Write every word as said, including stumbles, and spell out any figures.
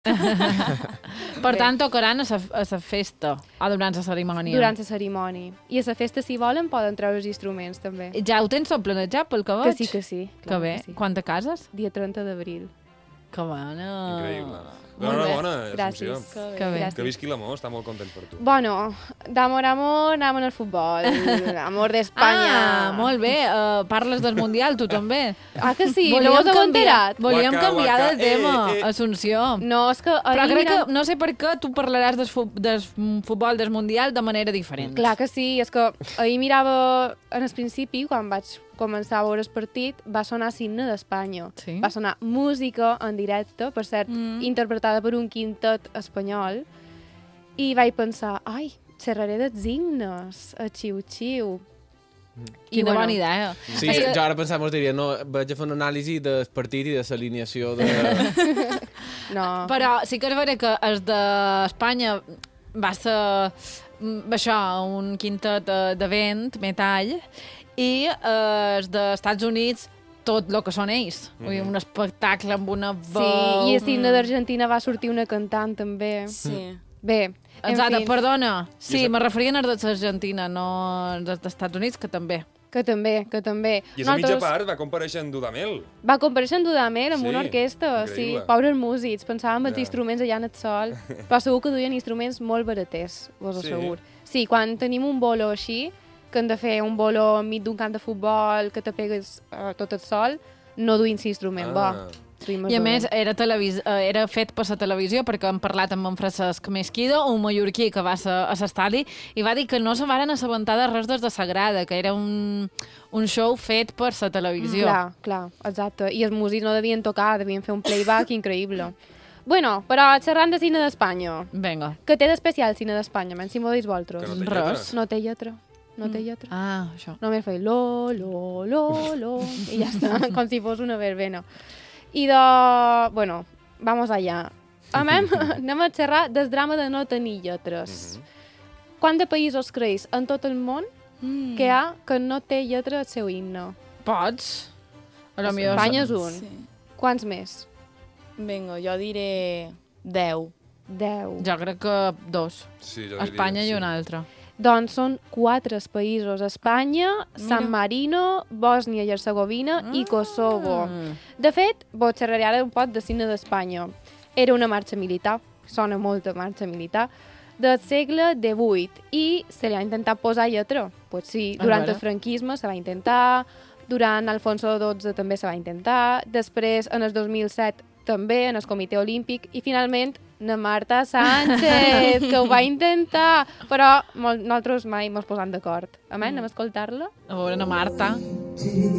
Per tant, tocaran a la festa o durant la cerimònia? Durant la cerimònia. I a la festa, si volen, poden treure els instruments, també. Ja ho tens tot planejat, pel que veig? Que sí, que sí. Que bé. Que sí. Quan te cases? Dia trenta d'abril. Que bona. Increïble. Enhorabona, Assumpció. Gràcies. Que bé. Que visqui l'amor, està molt content per tu. Bueno, d'amor a amor, anem en el futbol. Amor d'Espanya. Ah, molt bé. Uh, parles del Mundial, tu també. Ah, que sí? Volíem No us heu canviar- enterat? Volíem Guaca, canviar guaca, de tema, eh, eh. Assumpció. No, és que... Però ahir crec que, mirant- no sé per què, tu parlaràs del, fu del futbol, del Mundial, de manera diferent. Clar que sí, és que ahir mirava en el principi, quan vaig començar a veure el partit, va sonar l'himne d'Espanya. Sí? Va sonar música en directe, per cert, Mm. interpretada per un quintet espanyol, i vaig pensar, ai, xerraré dels himnes, a xiu-xiu. Quina bona idea. Sí, jo ara pensava, mos diria, no, vaig a fer una anàlisi del partit i de l'alineació de... No. Però sí que és vera que el d'Espanya va ser mm, això, un quintet de, de vent, metall, i eh, els dels Estats Units tot el que són ells. Mm -hmm. Vull dir, un espectacle amb una veu... Sí, i a l'himne d'Argentina va sortir una cantant, també. Sí. Bé, en Exacte, fi, perdona. Sí, I és- me referia als d'Argentina, no als dels Estats Units, que també. que també, que també. I a la mitja part va comparèixer en Dudamel. Va comparèixer en Dudamel amb Sí, una orquestra, increïble. sí, pobres músics, pensàvem els Ja. instruments allà en el sol, però segur que duien instruments molt baraters, vos Sí? asseguro. Sí, quan tenim un bolo així, que hem de fer un bolo enmig d'un camp de futbol, que te pegues uh, tot el sol, no duïn l'instrument, Ah. bo. Duïm I a el més, bolo. era, televis eh, era fet per la televisió, perquè hem parlat amb en Francesc Mesquida, un mallorquí que va ser a l'estadi, i va dir que no se varen assabentar de res des de Sagrada, que era un, un show fet per la televisió. Clar, clar, exacte. I els músics no devien tocar, devien fer un playback increïble. Bueno, però xerrant de cine d'Espanya, Vinga. què té d'especial cine d'Espanya, menys si m'ho deis vosaltres? Que no té Res. lletra. No té lletra, no té lletra. Ah, això. Només feia lo, lo, lo, lo, i ja està, com si fos una verbena. I de... Bueno, vamos allá. Anem, anem a xerrar del drama de no tenir lletres. Quant de països creus en tot el món Mm. que hi ha que no té lletra al seu himne? Pots? A lo millor... Espanya és un. Sí. Quants més? Vinga, jo diré deu. Deu. Jo crec que dos. Sí, jo diria, Espanya i sí. un altre. Doncs són quatre països. Espanya, San Marino, Bòsnia i Hercegovina i Kosovo. Mm. De fet, vos xerraré ara un poc de cine d'Espanya. Era una marxa militar, sona molt a marxa militar, del segle divuit i se li ha intentat posar lletra. Pues sí, A durant veure. el franquisme se va intentar, durant Alfonso dotze també se va intentar, després en el dos mil set també en el Comitè Olímpic i finalment na Marta Sánchez, que ho va intentar, però mol- nosaltres mai mos posam d'acord. Amen, anem a escoltar-la? A veure, na Marta.